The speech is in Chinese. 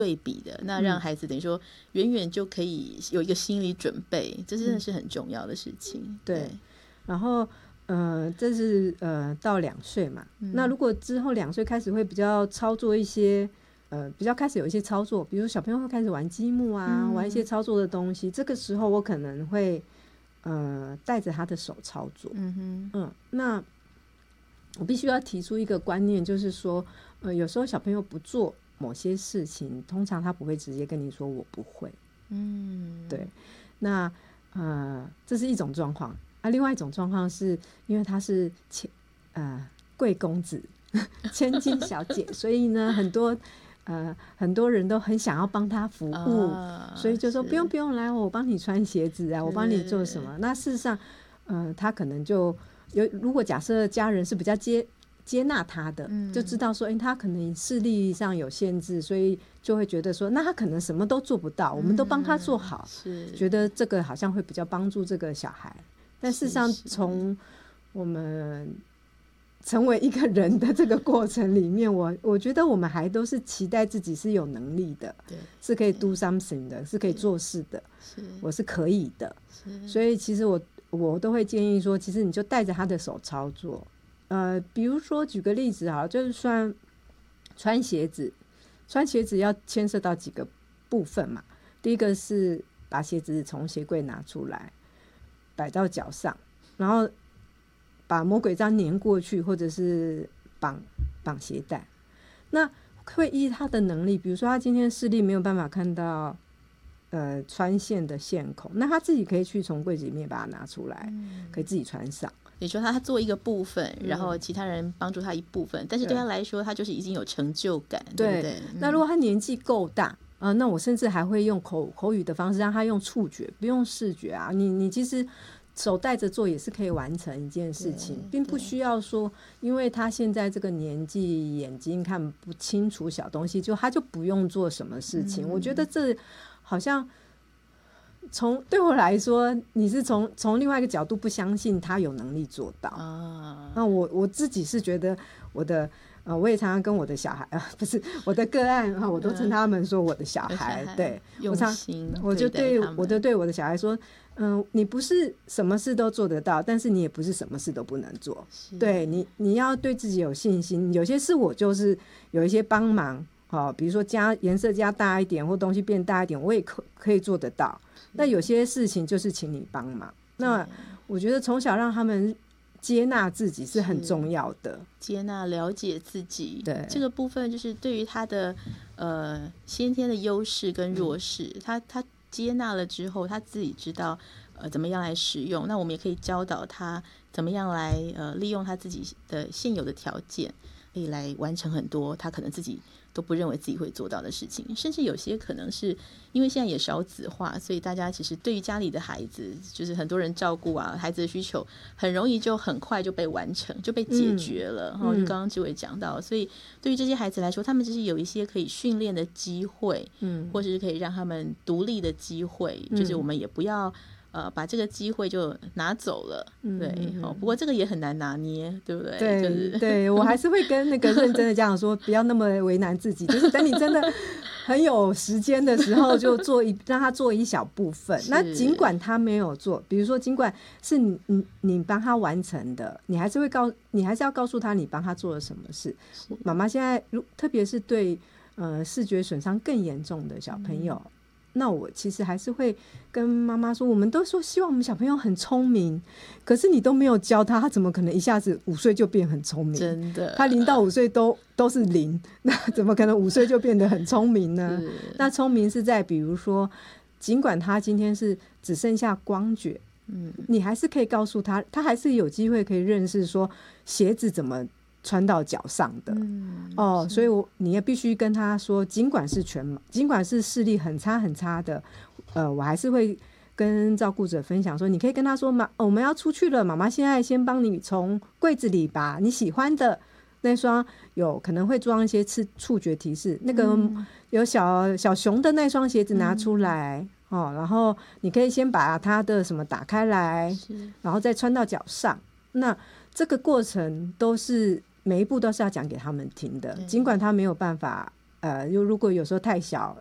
对比的，那让孩子等于说远远就可以有一个心理准备，这真的是很重要的事情。 对，然后这是到2岁嘛，那如果之后2岁开始会比较操作一些比较开始有一些操作，比如小朋友会开始玩积木啊，玩一些操作的东西，这个时候我可能会带着他的手操作。那我必须要提出一个观念，就是说有时候小朋友不做某些事情，通常他不会直接跟你说我不会。对，那这是一种状况啊。另外一种状况是因为他是贵公子千金小姐，所以呢很多人都很想要帮他服务，所以就说不用来，我帮你穿鞋子啊，我帮你做什么。那事实上他可能就如果假设家人是比较接纳他的，就知道说他可能视力上有限制，所以就会觉得说那他可能什么都做不到，我们都帮他做好，觉得这个好像会比较帮助这个小孩。但事实上从我们成为一个人的这个过程里面，我觉得我们还都是期待自己是有能力的，是可以 do something 的，是可以做事的，我是可以的。所以其实我都会建议说，其实你就带着他的手操作。比如说举个例子好了，就是穿鞋子要牵涉到几个部分嘛。第一个是把鞋子从鞋柜拿出来摆到脚上，然后把魔鬼毡粘过去，或者是绑鞋带。那会依他的能力，比如说他今天视力没有办法看到穿线的线孔，那他自己可以去从柜子里面把它拿出来，可以自己穿上。 你说他做一个部分，然后其他人帮助他一部分，但是对他来说他就是已经有成就感， 对不对？ 那如果他年纪够大那我甚至还会用口语的方式让他用触觉，不用视觉啊。你其实手带着做也是可以完成一件事情，并不需要说因为他现在这个年纪眼睛看不清楚小东西他就不用做什么事情。我觉得这好像对我来说，你是从另外一个角度不相信他有能力做到那我自己是觉得我也常常跟我的小孩不是我的个案我都称他们说我的小孩，对， 用心我就对我的小孩说你不是什么事都做得到，但是你也不是什么事都不能做。对，你要对自己有信心。有些事我就是有一些帮忙比如说颜色加大一点或东西变大一点，我也可以做得到。那有些事情就是请你帮忙。那我觉得从小让他们接纳自己是很重要的， 接纳了解自己。 对， 这个部分就是对于他的先天的优势跟弱势，他接纳了之后，他自己知道怎么样来使用。那我们也可以教导他怎么样来利用他自己的现有的条件，可以来完成很多他可能自己都不认为自己会做到的事情。甚至有些可能是因为现在也少子化，所以大家其实对于家里的孩子，就是很多人照顾孩子的需求很容易就很快就被完成，就被解决了。就刚刚志伟讲到，所以对于这些孩子来说，他们就是有一些可以训练的机会，或者是可以让他们独立的机会，就是我们也不要把这个机会就拿走了。对，不过这个也很难拿捏，对不对？ 对， 就是对，我还是会跟那个认真的家长说，不要那么为难自己，就是等你真的很有时间的时候，就让他做一小部分。那尽管他没有做，比如说尽管是你帮他完成的，你还是要告诉他你帮他做了什么事。妈妈现在特别是对视觉损伤更严重的小朋友，那我其实还是会跟妈妈说，我们都说希望我们小朋友很聪明，可是你都没有教他怎么可能一下子5岁就变很聪明？ 真的， 他0到5岁都是0，那怎么可能5岁就变得很聪明呢？那聪明是在比如说，尽管他今天是只剩下光觉，你还是可以告诉他，他还是有机会可以认识说鞋子怎么穿到脚上的。所以你也必须跟他说，尽管是视力很差很差的，我还是会跟照顾者分享说，你可以跟他说我们要出去了，妈妈现在先帮你从柜子里把你喜欢的那双有可能会装一些触觉提示，那个有小熊的那双鞋子拿出来，然后你可以先把它的什么打开来，然后再穿到脚上。那这个过程都是每一步都是要讲给他们听的，尽管他没有办法又如果有时候太小，